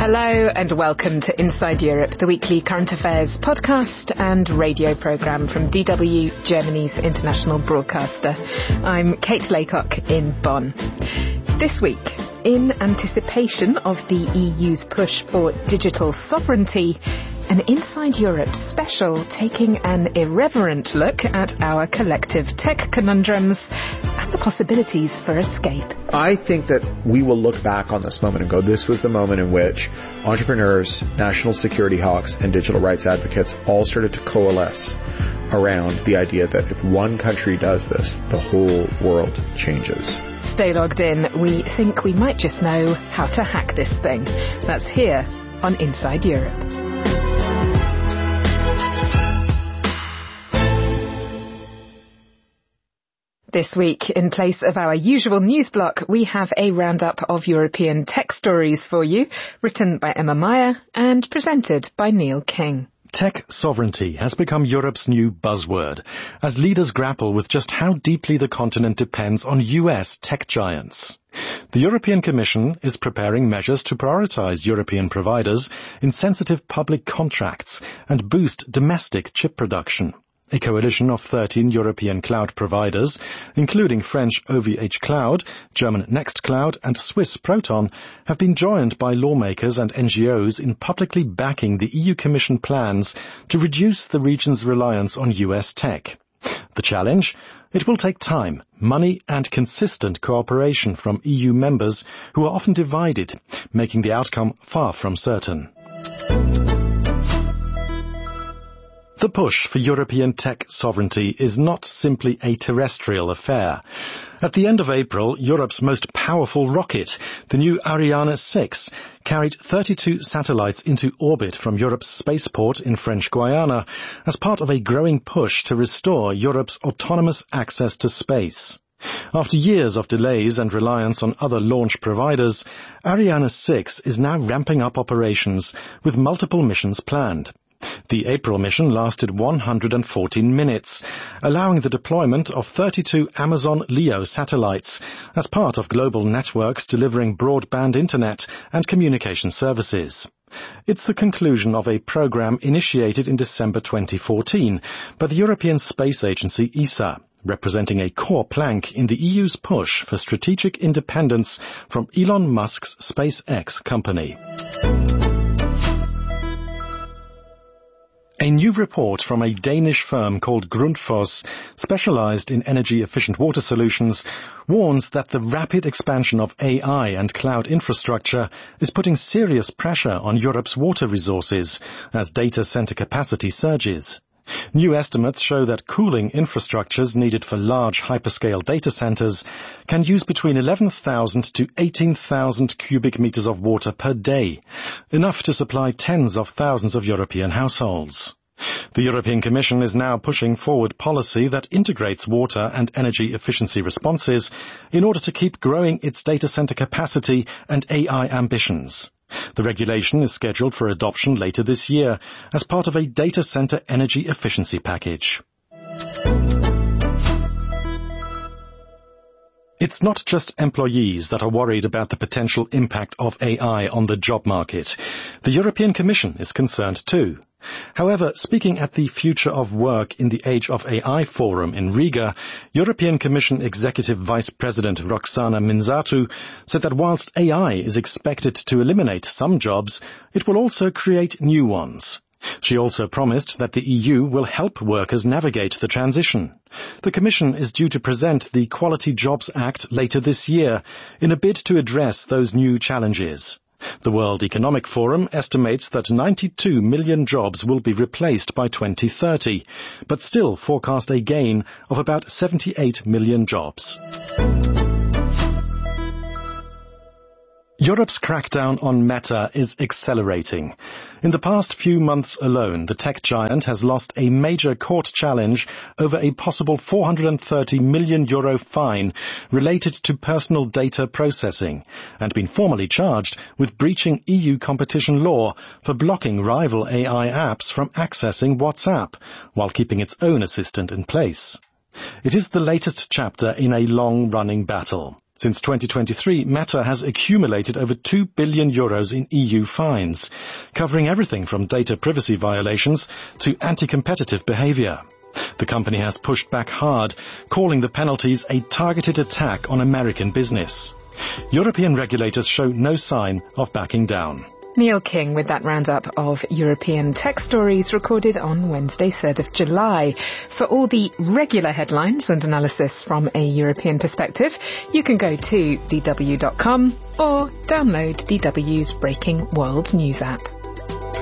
Hello and welcome to Inside Europe, the weekly current affairs podcast and radio programme from DW, Germany's international broadcaster. I'm Kate Laycock in Bonn. This week, in anticipation of the EU's push for digital sovereignty, an Inside Europe special taking an irreverent look at our collective tech conundrums and the possibilities for escape. I think that we will look back on this moment and go, this was the moment in which entrepreneurs, national security hawks, and digital rights advocates all started to coalesce around the idea that if one country does this, the whole world changes. Stay logged in. We think we might just know how to hack this thing. That's here on Inside Europe. This week, in place of our usual news block, we have a roundup of European tech stories for you, written by Emma Meyer and presented by Neil King. Tech sovereignty has become Europe's new buzzword, as leaders grapple with just how deeply the continent depends on US tech giants. The European Commission is preparing measures to prioritize European providers in sensitive public contracts and boost domestic chip production. A coalition of 13 European cloud providers, including French OVH Cloud, German Nextcloud and Swiss Proton, have been joined by lawmakers and NGOs in publicly backing the EU Commission plans to reduce the region's reliance on US tech. The challenge? It will take time, money and consistent cooperation from EU members who are often divided, making the outcome far from certain. The push for European tech sovereignty is not simply a terrestrial affair. At the end of April, Europe's most powerful rocket, the new Ariane 6, carried 32 satellites into orbit from Europe's spaceport in French Guiana as part of a growing push to restore Europe's autonomous access to space. After years of delays and reliance on other launch providers, Ariane 6 is now ramping up operations with multiple missions planned. The April mission lasted 114 minutes, allowing the deployment of 32 Amazon LEO satellites as part of global networks delivering broadband internet and communication services. It's the conclusion of a program initiated in December 2014 by the European Space Agency ESA, representing a core plank in the EU's push for strategic independence from Elon Musk's SpaceX company. A new report from a Danish firm called Grundfos, specialized in energy-efficient water solutions, warns that the rapid expansion of AI and cloud infrastructure is putting serious pressure on Europe's water resources as data center capacity surges. New estimates show that cooling infrastructures needed for large hyperscale data centers can use between 11,000 to 18,000 cubic meters of water per day, enough to supply tens of thousands of European households. The European Commission is now pushing forward policy that integrates water and energy efficiency responses in order to keep growing its data center capacity and AI ambitions. The regulation is scheduled for adoption later this year as part of a data center energy efficiency package. It's not just employees that are worried about the potential impact of AI on the job market. The European Commission is concerned too. However, speaking at the Future of Work in the Age of AI forum in Riga, European Commission Executive Vice President Roxana Minzatu said that whilst AI is expected to eliminate some jobs, it will also create new ones. She also promised that the EU will help workers navigate the transition. The Commission is due to present the Quality Jobs Act later this year in a bid to address those new challenges. The World Economic Forum estimates that 92 million jobs will be replaced by 2030, but still forecast a gain of about 78 million jobs. Europe's crackdown on Meta is accelerating. In the past few months alone, the tech giant has lost a major court challenge over a possible €430 million fine related to personal data processing and been formally charged with breaching EU competition law for blocking rival AI apps from accessing WhatsApp while keeping its own assistant in place. It is the latest chapter in a long-running battle. Since 2023, Meta has accumulated over €2 billion in EU fines, covering everything from data privacy violations to anti-competitive behaviour. The company has pushed back hard, calling the penalties a targeted attack on American business. European regulators show no sign of backing down. Neil King with that roundup of European tech stories recorded on Wednesday, 3rd of July. For all the regular headlines and analysis from a European perspective, you can go to dw.com or download DW's Breaking World News app.